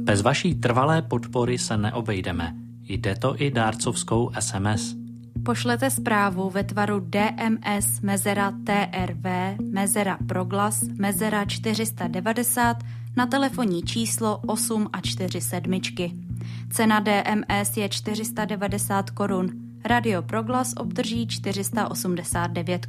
Bez vaší trvalé podpory se neobejdeme. Jde to i dárcovskou SMS. Pošlete zprávu ve tvaru DMS mezera TRV mezera proglas mezera 490 na telefonní číslo 8 a 4 sedmičky. Cena DMS je 490 korun. Radio Proglas obdrží 489